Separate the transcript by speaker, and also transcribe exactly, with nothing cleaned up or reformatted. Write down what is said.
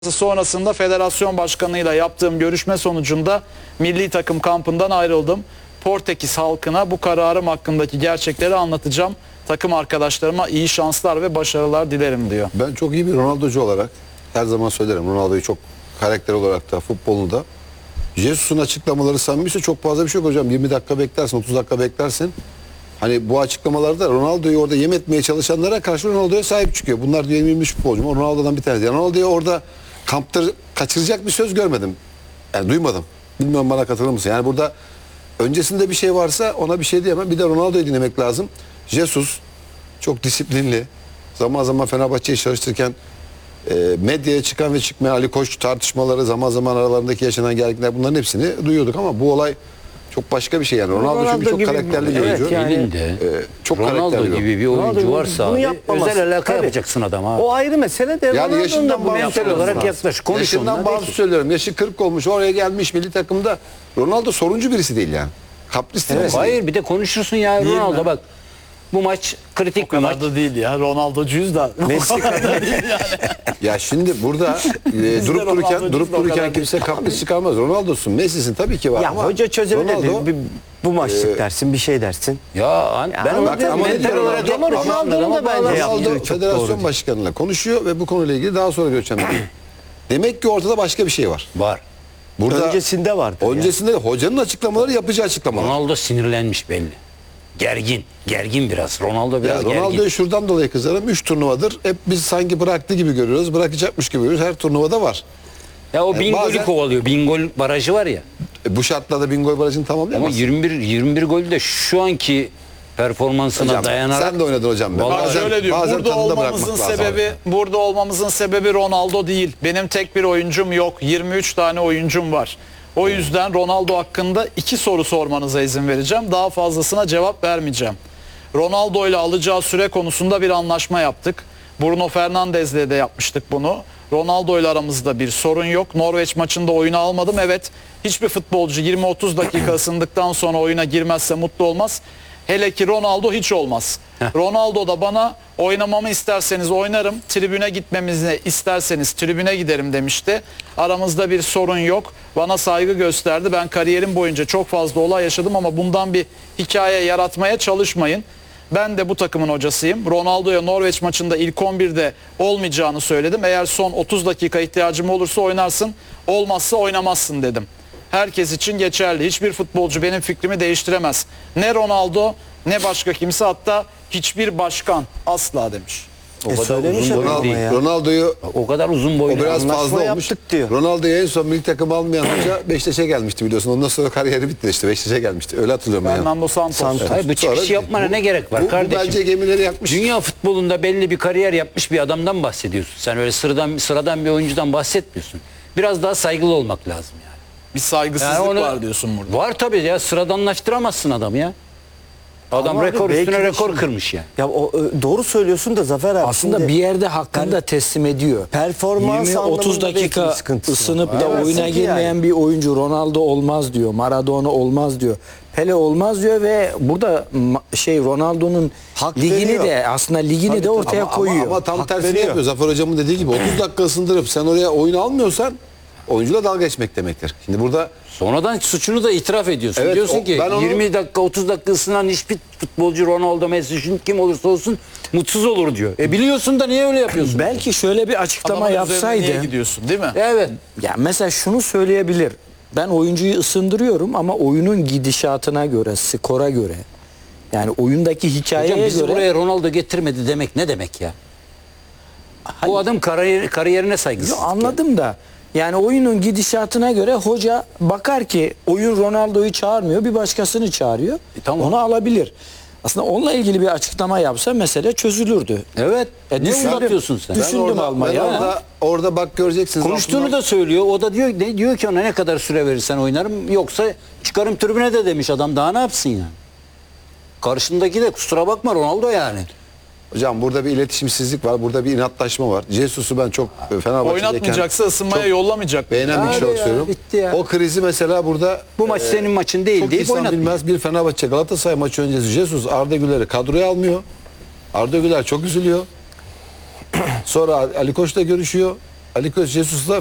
Speaker 1: Sonrasında federasyon başkanıyla yaptığım görüşme sonucunda milli takım kampından ayrıldım. Portekiz halkına bu kararım hakkındaki gerçekleri anlatacağım. Takım arkadaşlarıma iyi şanslar ve başarılar dilerim diyor.
Speaker 2: Ben çok iyi bir Ronaldocu olarak her zaman söylerim. Ronaldo'yu çok karakter olarak da futbolunu da. Jesus'un açıklamaları samimiyse çok fazla bir şey yok hocam. yirmi dakika beklersin, otuz dakika beklersin. Hani bu açıklamalarda Ronaldo'yu orada yem etmeye çalışanlara karşı Ronaldo'ya sahip çıkıyor. Bunlar diyor yenilmiş futbolcu mu? Ronaldo'dan bir tanesi. Yani Ronaldo'yu orada kampta kaçıracak bir söz görmedim. Yani duymadım. Bilmiyorum, bana katılır mısın? Yani burada öncesinde bir şey varsa ona bir şey diyemem. Bir de Ronaldo'yu dinlemek lazım. Jesus çok disiplinli. Zaman zaman Fenerbahçe'yi çalıştırırken e, medyaya çıkan ve çıkmayan Ali Koç tartışmaları, zaman zaman aralarındaki yaşanan gerginlikler, bunların hepsini duyuyorduk ama bu olay çok başka bir şey yani. Ronaldo,
Speaker 3: Ronaldo
Speaker 2: çünkü çok
Speaker 3: gibi,
Speaker 2: karakterli bir
Speaker 3: evet
Speaker 2: oyuncu.
Speaker 3: yani,
Speaker 4: Elinde
Speaker 2: Ee, çok
Speaker 4: Ronaldo
Speaker 2: karakterli
Speaker 4: gibi bir oyuncu
Speaker 3: Ronaldo
Speaker 4: varsa
Speaker 3: bunu
Speaker 4: abi,
Speaker 3: yapmaması.
Speaker 4: özel alaka
Speaker 3: Tabii.
Speaker 4: yapacaksın adama.
Speaker 3: O ayrı mesele de
Speaker 2: Yani
Speaker 3: Ronaldo'nun
Speaker 2: yaşından
Speaker 3: da bunu
Speaker 2: bağımsız
Speaker 4: mental
Speaker 3: yapması
Speaker 4: olarak
Speaker 3: lazım.
Speaker 4: yaklaş. Konuş
Speaker 2: Yaşından
Speaker 4: onunla.
Speaker 2: bağımsız söylüyorum. Yaşı kırk olmuş, oraya gelmiş milli takımda. Ronaldo soruncu birisi değil yani. Kapris birisi değil.
Speaker 4: Hayır, bir de konuşursun ya
Speaker 1: Değil
Speaker 4: Ronaldo
Speaker 1: mi?
Speaker 4: bak. Bu maç kritik
Speaker 1: O
Speaker 4: bir maç.
Speaker 1: kadar da değil ya. Ronaldo'cuyuz da.
Speaker 3: Messi kadar
Speaker 1: değil yani.
Speaker 2: Ya şimdi burada e, durup dururken
Speaker 1: Ronaldo'cuyuz
Speaker 2: durup
Speaker 1: da o
Speaker 2: dururken
Speaker 1: kadar
Speaker 2: kimse kapris çıkarmaz. Ronaldo'sun, Messi'sin tabii ki var.
Speaker 3: Ya
Speaker 2: ama
Speaker 3: hoca çözemedi.
Speaker 2: Ronaldo,
Speaker 3: Bir- Bu maçlık dersin, bir şey dersin.
Speaker 4: Ya, an- ben
Speaker 3: ama
Speaker 4: onu
Speaker 3: diyorum,
Speaker 4: mental
Speaker 3: mental
Speaker 4: olarak
Speaker 3: olarak
Speaker 4: yapmışım.
Speaker 3: ama Ronaldo'nun da bence
Speaker 2: Ronaldo
Speaker 3: yaptığı çok
Speaker 2: federasyon
Speaker 3: doğru.
Speaker 2: başkanıyla konuşuyor ve bu konuyla ilgili daha sonra göreceğim. Demek ki ortada başka bir şey var.
Speaker 4: Var.
Speaker 2: Burada
Speaker 3: Öncesinde vardı.
Speaker 2: öncesinde hocanın açıklamaları, yapacağı açıklamalar.
Speaker 4: Ronaldo sinirlenmiş belli. Gergin. Gergin biraz. Ronaldo
Speaker 2: Ya
Speaker 4: biraz
Speaker 2: Ronaldo'yu
Speaker 4: gergin.
Speaker 2: şuradan dolayı kızarım. üç turnuvadır. Hep biz sanki bıraktı gibi görüyoruz. Bırakacakmış gibi görüyoruz. Her turnuvada var.
Speaker 4: Ya o bin
Speaker 2: bazen-
Speaker 4: golü kovalıyor. Bin gol barajı var ya.
Speaker 2: E, bu şartlarda bin gol barajını
Speaker 4: Ama
Speaker 2: tamamlayamaz.
Speaker 4: yirmi bir yirmi bir golü de şu anki performansına
Speaker 2: Hocam,
Speaker 4: dayanarak
Speaker 2: sen de oynadın hocam. be.
Speaker 4: Vallahi
Speaker 1: Bak şöyle diyor.
Speaker 2: bazen
Speaker 1: Burada
Speaker 2: tadında
Speaker 1: olmamızın
Speaker 2: bırakmak lazım
Speaker 1: sebebi
Speaker 2: abi.
Speaker 1: burada olmamızın sebebi Ronaldo değil. Benim tek bir oyuncum yok. yirmi üç tane oyuncum var. O yüzden Ronaldo hakkında iki soru sormanıza izin vereceğim. Daha fazlasına cevap vermeyeceğim. Ronaldo ile alacağı süre konusunda bir anlaşma yaptık. Bruno Fernandes'le de yapmıştık bunu. Ronaldo ile aramızda bir sorun yok. Norveç maçında oyuna almadım. Evet, hiçbir futbolcu yirmi otuz dakika ısındıktan sonra oyuna girmezse mutlu olmaz. Hele ki Ronaldo hiç olmaz. Ronaldo da bana oynamamı isterseniz oynarım, tribüne gitmemizi isterseniz tribüne giderim demişti. Aramızda bir sorun yok. Bana saygı gösterdi. Ben kariyerim boyunca çok fazla olay yaşadım ama bundan bir hikaye yaratmaya çalışmayın. Ben de bu takımın hocasıyım. Ronaldo'ya Norveç maçında ilk on birde olmayacağını söyledim. Eğer son otuz dakika ihtiyacım olursa oynarsın, olmazsa oynamazsın dedim. Herkes için geçerli. Hiçbir futbolcu benim fikrimi değiştiremez. Ne Ronaldo ne başka kimse, hatta hiçbir başkan asla demiş.
Speaker 3: E,
Speaker 4: kadar
Speaker 3: söylemiş
Speaker 4: uzun boylu
Speaker 3: adam
Speaker 2: Ronaldo,
Speaker 3: ama ya.
Speaker 2: Ronaldo'yu
Speaker 4: o kadar uzun
Speaker 2: o
Speaker 4: boylu.
Speaker 2: biraz
Speaker 3: anlaşma
Speaker 2: fazla olmuş.
Speaker 3: yaptık diyor.
Speaker 2: Ronaldo'yu en son milli takım almayan hoca Beşiktaş'a gelmişti biliyorsun. Ondan sonra kariyeri bitti işte. Beşiktaş'a gelmişti. Öyle hatırlıyorum ben.
Speaker 1: Fernando Santos.
Speaker 3: Santos.
Speaker 4: Hayır, bu çıkış
Speaker 2: Sonra-
Speaker 4: yapmana ne gerek var
Speaker 2: Bu, bu
Speaker 4: kardeşim?
Speaker 2: bence gemileri yakmış.
Speaker 4: Dünya futbolunda belli bir kariyer yapmış bir adamdan bahsediyorsun. Sen öyle sıradan sıradan bir oyuncudan bahsetmiyorsun. Biraz daha saygılı olmak lazım yani.
Speaker 1: Bir saygısızlık
Speaker 4: Yani onu-
Speaker 1: var diyorsun burada.
Speaker 4: Var tabii ya, sıradanlaştıramazsın adamı ya. Adam
Speaker 3: Ama abi
Speaker 4: rekor
Speaker 3: belki
Speaker 4: üstüne
Speaker 3: de
Speaker 4: rekor
Speaker 3: şimdi-
Speaker 4: kırmış yani.
Speaker 3: Ya o, e, doğru söylüyorsun da Zafer abi.
Speaker 5: Aslında
Speaker 3: şimdi
Speaker 5: bir yerde hakkını da teslim ediyor.
Speaker 3: performans
Speaker 5: yirmi otuz
Speaker 3: anlamında belki
Speaker 5: dakika
Speaker 3: bir sıkıntısı
Speaker 5: ısınıp
Speaker 3: var.
Speaker 5: da
Speaker 3: Evet,
Speaker 5: oyuna
Speaker 3: sıkıntı
Speaker 5: girmeyen
Speaker 3: yani.
Speaker 5: bir oyuncu Ronaldo olmaz diyor. Maradona olmaz diyor. Pele olmaz diyor ve burada ma- şey Ronaldo'nun
Speaker 3: Hak
Speaker 5: ligini
Speaker 3: veriyor.
Speaker 5: de aslında ligini
Speaker 3: Tabii,
Speaker 5: de ortaya
Speaker 2: ama,
Speaker 5: koyuyor.
Speaker 2: Ama, ama tam
Speaker 3: Hak
Speaker 2: tersini
Speaker 3: veriyor.
Speaker 2: yapıyor. Zafer hocamın dediği gibi otuz dakika ısındırıp sen oraya oyun almıyorsan oyuncuyla dalga geçmek demektir. Şimdi burada
Speaker 4: Sonradan suçunu da itiraf ediyorsun.
Speaker 2: Evet,
Speaker 4: Diyorsun
Speaker 2: o-
Speaker 4: ki
Speaker 2: ben onu-
Speaker 4: yirmi dakika otuz dakika ısınan hiçbir futbolcu Ronaldo, Messi, kim olursa olsun mutsuz olur diyor. E biliyorsun da niye öyle yapıyorsun?
Speaker 5: Belki şöyle bir açıklama
Speaker 1: Adamın üzerine
Speaker 5: yapsaydı.
Speaker 1: niye gidiyorsun, değil mi?
Speaker 4: Evet.
Speaker 5: Ya mesela şunu söyleyebilir. Ben oyuncuyu ısındırıyorum ama oyunun gidişatına göre, skora göre. Yani oyundaki hikayeye
Speaker 4: Hocam bizi
Speaker 5: göre.
Speaker 4: buraya Ronaldo getirmedi demek ne demek ya? Bu adam kariyer, kariyerine saygısız.
Speaker 5: Yo, anladım da yani oyunun gidişatına göre hoca bakar ki oyun Ronaldo'yu çağırmıyor, bir başkasını çağırıyor.
Speaker 4: tamam.
Speaker 5: Onu alabilir. Aslında onunla ilgili bir açıklama yapsa mesele çözülürdü.
Speaker 4: Evet.
Speaker 5: E,
Speaker 4: ne
Speaker 5: düşündüm.
Speaker 4: uzatıyorsun sen?
Speaker 5: Düş-
Speaker 2: ben
Speaker 5: Düşündüm
Speaker 2: orada,
Speaker 5: almayı
Speaker 2: ben
Speaker 5: ama-
Speaker 2: orada, orada bak göreceksiniz.
Speaker 4: Konuştuğunu
Speaker 2: altından-
Speaker 4: da söylüyor. O da diyor ne diyor ki ona, ne kadar süre verirsen oynarım, yoksa çıkarım tribüne de demiş adam. Daha ne yapsın yani? Karşındaki de kusura bakma Ronaldo yani.
Speaker 2: Hocam burada bir iletişimsizlik var. Burada bir inatlaşma var. Jesus'u ben çok e, Fenerbahçe'deyken
Speaker 1: Oynatmayacaksa ısınmaya
Speaker 2: çok
Speaker 1: yollamayacak.
Speaker 2: beğenen bir
Speaker 4: Hadi
Speaker 2: kişi olarak
Speaker 4: ya,
Speaker 2: söylüyorum.
Speaker 4: bitti ya.
Speaker 2: O krizi mesela burada
Speaker 4: Bu maç senin maçın değil
Speaker 2: çok
Speaker 4: deyip
Speaker 2: insan
Speaker 4: oynatmıyor.
Speaker 2: bilmez, bir Fenerbahçe Galatasaray maçı öncesi Jesus Arda Güler'i kadroya almıyor. Arda Güler çok üzülüyor. Sonra Ali Koç'la görüşüyor. Ali Koç Jesus'la